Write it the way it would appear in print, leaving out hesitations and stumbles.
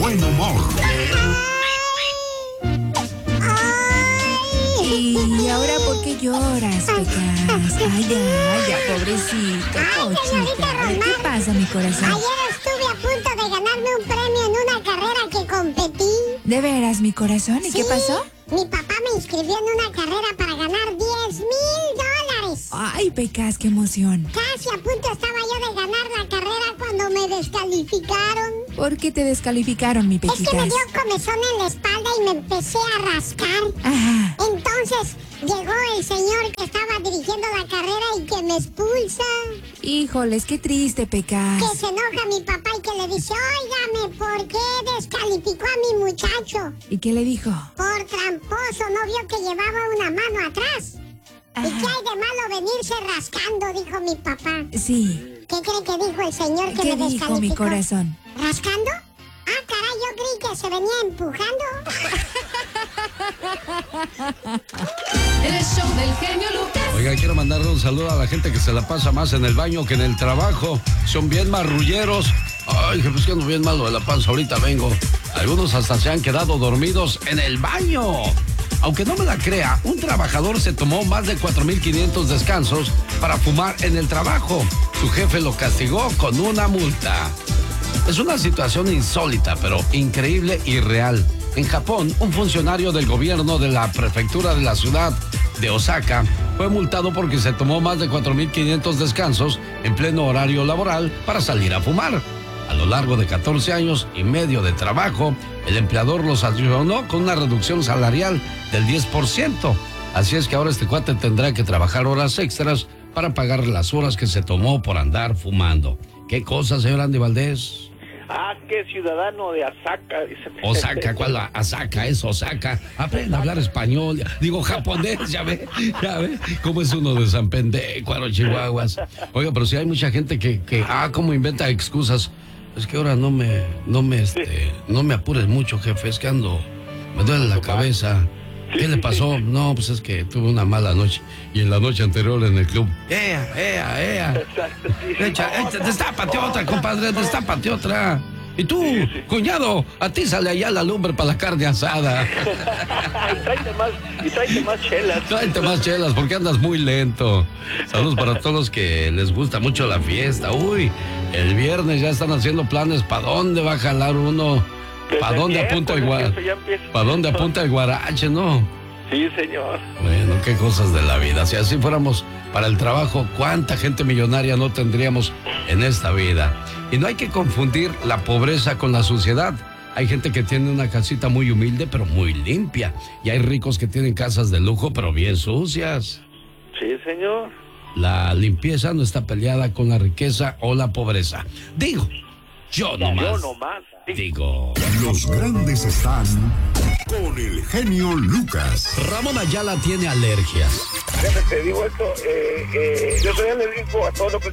buen humor. ¿Y ahora por qué lloras, Pecas? Ay, ya, pobrecito, Pochita. ¿Qué pasa, mi corazón? Ayer estuve a punto de ganarme un premio en una carrera que competí. ¿De veras, mi corazón? ¿Y qué pasó? Mi papá me inscribió en una carrera para ganar $10,000. Ay, Pecas, qué emoción. Casi a punto estaba yo de ganar la carrera cuando me descalificaron. ¿Por qué te descalificaron, mi Pequitas? Es que me dio comezón en la espalda y me empecé a rascar. Ajá. Entonces llegó el señor que estaba dirigiendo la carrera y que me expulsa. Híjoles, qué triste, Pecas. Que se enoja mi papá y que le dice, óigame, ¿por qué descalificó a mi muchacho? ¿Y qué le dijo? Por tramposo, ¿no vio que llevaba una mano atrás? Ajá. ¿Y qué hay de malo venirse rascando? Dijo mi papá. Sí. ¿Qué cree que dijo el señor que ¿Qué me dijo, descalificó? mi corazón? ¿Rascando? Ah, caray, yo creí que se venía empujando. El show del genio Lucas. Oiga, quiero mandarle un saludo a la gente que se la pasa más en el baño que en el trabajo. Son bien marrulleros. Ay, jefe, es que ando bien malo de la panza, ahorita vengo. Algunos hasta se han quedado dormidos en el baño. Aunque no me la crea, un trabajador se tomó más de 4,500 descansos para fumar en el trabajo. Su jefe lo castigó con una multa. Es una situación insólita, pero increíble y real. En Japón, un funcionario del gobierno de la prefectura de la ciudad de Osaka fue multado porque se tomó más de 4,500 descansos en pleno horario laboral para salir a fumar. A lo largo de 14 años y medio de trabajo, el empleador los sancionó con una reducción salarial del 10%. Así es que ahora este cuate tendrá que trabajar horas extras para pagar las horas que se tomó por andar fumando. ¿Qué cosa, señor Andy Valdés? Ah, qué ciudadano de Osaka, dice. Osaka, ¿cuál Osaka? Es Osaka. Aprende a hablar español, digo japonés, ya ve, cómo es uno de San Pendecuaro, Chihuahuas. Oiga, pero si hay mucha gente que cómo inventa excusas. Es que ahora no me apures mucho, jefe, es que me duele la cabeza. ¿Qué le pasó? No, pues es que tuve una mala noche. Y en la noche anterior en el club. ¡Ea! Exacto, sí. Destápate otra, compadre, destápate otra. Y tú, cuñado, a ti sale allá la lumbre para la carne asada. y tráete más chelas. Tráete más chelas porque andas muy lento. Saludos para todos los que les gusta mucho la fiesta. Uy, el viernes ya están haciendo planes para dónde va a jalar uno. ¿Para dónde apunta el ¿Para dónde apunta el guarache, no? Sí, señor. Bueno, qué cosas de la vida. Si así fuéramos para el trabajo, ¿cuánta gente millonaria no tendríamos en esta vida? Y no hay que confundir la pobreza con la suciedad. Hay gente que tiene una casita muy humilde, pero muy limpia. Y hay ricos que tienen casas de lujo, pero bien sucias. Sí, señor. La limpieza no está peleada con la riqueza o la pobreza. Digo, yo nomás. Digo. Los grandes están con el genio Lucas. Ramón Ayala tiene alergias. Te digo esto, yo soy alérgico a todo lo que